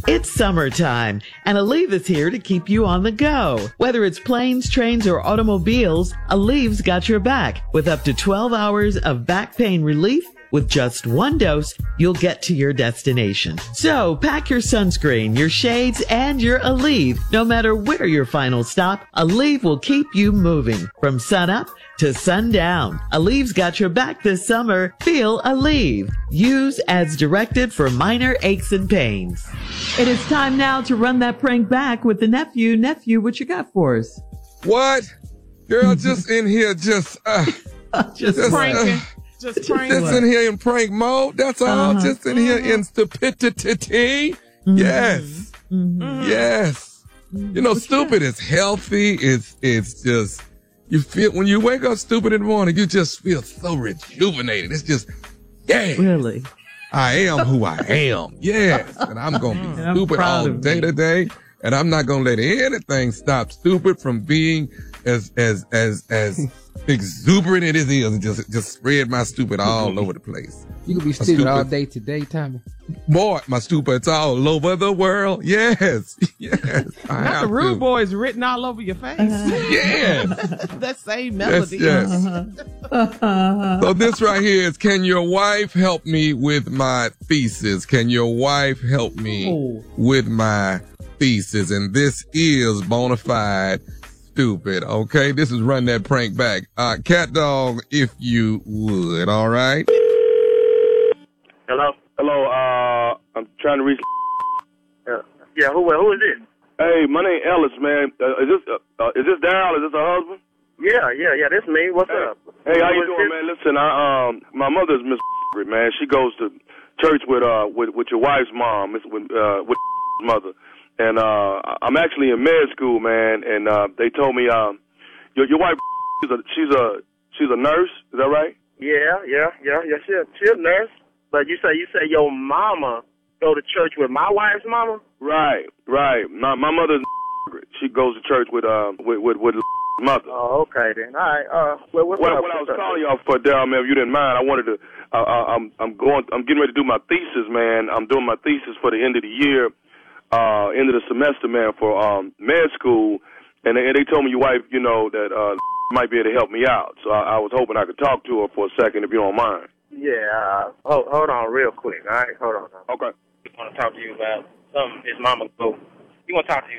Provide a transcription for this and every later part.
It's summertime, and Aleve is here to keep you on the go. Whether it's planes, trains, or automobiles, Aleve's got your back. With up to 12 hours of back pain relief, with just one dose, you'll get to your destination. So pack your sunscreen, your shades, and your Aleve. No matter where your final stop, Aleve will keep you moving from sun up to sundown. Aleve's got your back this summer. Feel Aleve. Use as directed for minor aches and pains. It is time now to run that prank back with the nephew. Nephew, what you got for us? What? Girl, just in here, just pranking. Just in here in prank mode. That's all. Just in here in stupidity. Yes. Yes. You know, stupid is healthy. It's just, you feel, when you wake up stupid in the morning, you just feel so rejuvenated. It's just, yeah. Really? I am who I am. Yes. And I'm going to be stupid all day today. And I'm not going to let anything stop stupid from being as exuberant it is, and just spread my stupid all over the place. You can be stupid all day today, Tommy. Boy, my stupid's all over the world. Yes. Yes. Not the Rude Boys written all over your face. Yes. That same melody. Yes. So this right here is, can your wife help me with my thesis? Can your wife help me with my thesis? And this is bona fide stupid, okay? This is Run That Prank Back. Cat Dog, if you would, all right? Hello? Hello, I'm trying to reach... Yeah, who is this? Hey, my name Ellis, man. Is this Daryl? Is this her husband? Yeah, that's me. What's up? Hey, how you doing, man? Listen, my mother's Miss man. She goes to church with your wife's mom, with mother. And I'm actually in med school, man, and they told me your wife, she's a nurse, is that right? Yeah, she's a nurse. But you say your mama go to church with my wife's mama? Right. My mother's she goes to church with mother. Oh, okay then. All right. What I was calling y'all for, Daryl, man, if you didn't mind, I wanted to. I'm getting ready to do my thesis, man. I'm doing my thesis for the end of the year. End of the semester, man, for med school, and they told me your wife, you know, that might be able to help me out. So I was hoping I could talk to her for a second, if you don't mind. Yeah, hold on real quick, all right? Hold on. Okay. I want to talk to you about something his mama go. You want to talk to you?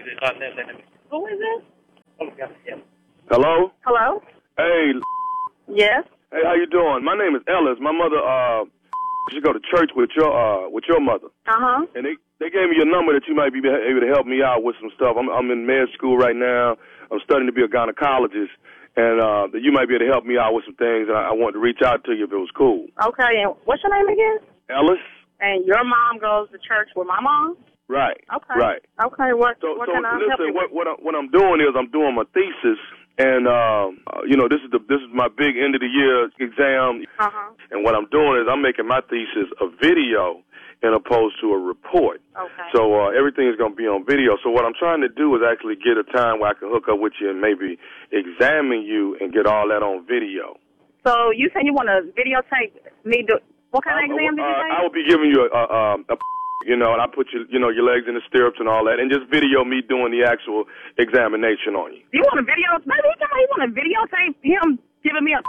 Who is this? Oh, my God, yeah. Hello? Hello? Hey. Yes? Hey, how you doing? My name is Ellis. My mother, she go to church with your mother. Uh-huh. And they gave me your number that you might be able to help me out with some stuff. I'm in med school right now. I'm studying to be a gynecologist, and that you might be able to help me out with some things, and I wanted to reach out to you if it was cool. Okay, and what's your name again? Ellis. And your mom goes to church with my mom? Right. Okay. Right. Okay, what can I help you with? What I'm doing is I'm doing my thesis, and you know, this is my big end of the year exam. Uh-huh. And what I'm doing is I'm making my thesis a video as opposed to a report. Okay. So everything is going to be on video. So what I'm trying to do is actually get a time where I can hook up with you and maybe examine you and get all that on video. So you say you want to videotape me do what kind of exam did you say? I will be giving you a you know, and I put your legs in the stirrups and all that, and just video me doing the actual examination on you. You want to videotape? Maybe you want to videotape him giving me a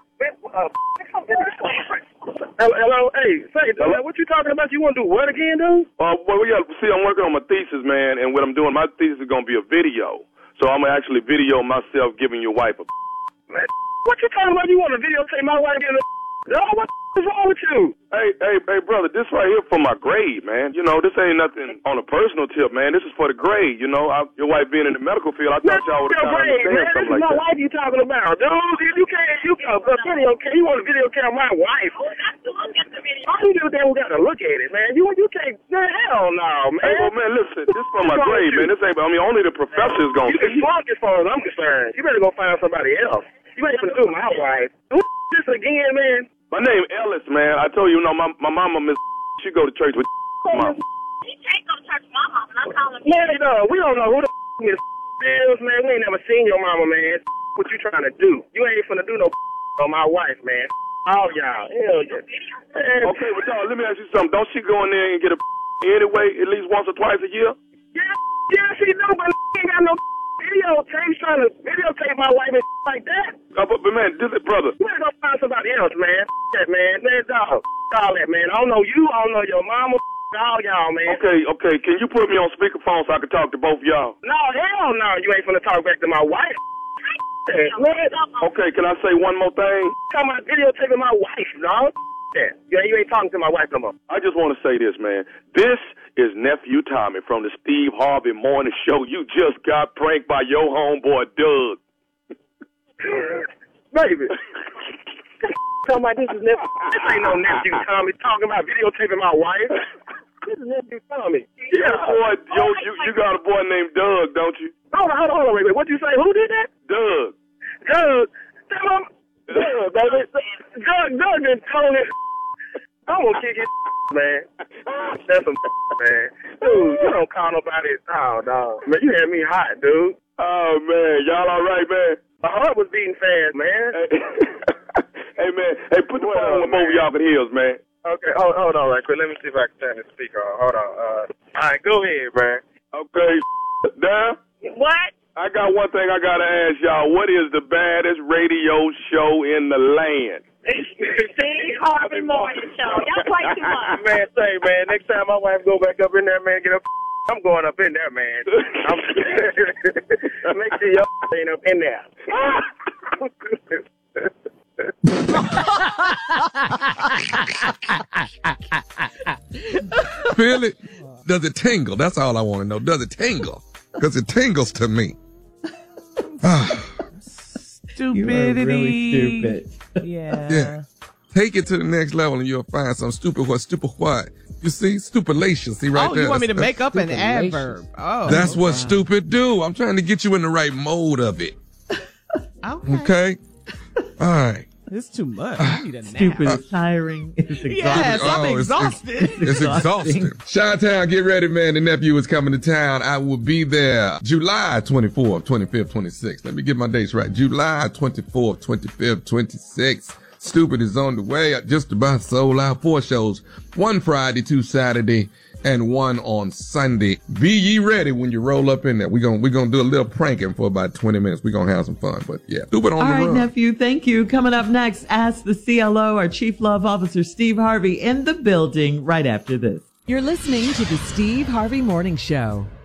Hello, hey, say, what you talking about? You want to do what again, dude? Well, see, I'm working on my thesis, man, and what I'm doing, my thesis is going to be a video. So I'm going to actually video myself giving your wife a man, what you talking about? You want to videotape my wife giving a what is wrong with you? Hey, brother, this right here for my grade, man. You know, this ain't nothing on a personal tip, man. This is for the grade, you know. Your wife being in the medical field, I thought y'all would have understand something like that. This is my wife you talking about, dude. You can't, you want to videotape my wife. Oh, that's the look at the video. All you do is we got to look at it, man. You can't, man, hell no, man. Hey, well, man, listen, this is for my grade, man. This ain't, only the professor is going to see. You can as far as I'm concerned. You better go find somebody else. You ain't gonna do my wife. Who this again, man? My name Ellis, man. I told you, my mama, Miss, she go to church with mom. She can't go to church with my mama, and I'm calling me. Man, we don't know who the Miss is, man. We ain't never seen your mama, man. What you trying to do? You ain't finna do no on my wife, man. All y'all. Hell yeah. Okay, but dog, let me ask you something. Don't she go in there and get a anyway, at least once or twice a year? Yeah, she do, but ain't got no videotape trying to videotape my wife and like that. But man, this is brother. You gotta go find somebody else, man. That man, dog. All that, man. I don't know you. I don't know your mama. All y'all, man. Okay. Can you put me on speakerphone so I can talk to both of y'all? No, hell no. You ain't finna talk back to my wife. Okay, can I say one more thing? Talking about videotaping my wife, dog. Yeah, you ain't talking to my wife no more. I just want to say this, man. This is Nephew Tommy from the Steve Harvey Morning Show. You just got pranked by your homeboy, Doug. Baby. Talking about this is Nephew. This ain't no Nephew Tommy talking about videotaping my wife. This is Nephew Tommy. Yeah, boy, you got a boy named Doug, don't you? Hold on, wait. What'd you say? Who did that? Doug. Tell him. Doug, baby. Doug done told it. I'm gonna kick his man. That's some man. Dude, you don't call nobody. Oh, no. Man, you had me hot, dude. Oh, man. Y'all all right, man? My heart was beating fast, man. Hey, man. Hey, put the phone on both of y'all can hear us, man. Okay, hold on right quick. Let me see if I can turn the speaker on. Hold on. All right, go ahead, man. Okay, down. What? I got one thing I gotta ask y'all. What is the baddest radio show in the land? It's Steve Harvey Morning Show. Y'all play too much. Man, say, man, next time my wife go back up in there, man, get up. I'm going up in there, man. Make sure y'all ain't up in there. Feel it? Does it tingle? That's all I want to know. Does it tingle? Because it tingles to me. Stupidity. You are really stupid. Yeah. Take it to the next level and you'll find some stupid what? You see? Stupidation. See right there? You want me to make up an adverb. Oh. That's what stupid do. I'm trying to get you in the right mode of it. Okay? All right. It's too much. I need a nap. Stupid is tiring. It's exhausting. Yes, I'm exhausted. It's exhausting. Chi-Town, get ready, man. The nephew is coming to town. I will be there July 24th, 25th, 26th. Let me get my dates right. July 24th, 25th, 26th. Stupid is on the way. I just about sold out 4 shows. 1 Friday, 2 Saturday, and 1 on Sunday. Be ye ready when you roll up in there. We're gonna do a little pranking for about 20 minutes. We're gonna have some fun, but yeah. Stupid on the run. All right, nephew, thank you. Coming up next, Ask the CLO, our Chief Love Officer Steve Harvey in the building right after this. You're listening to the Steve Harvey Morning Show.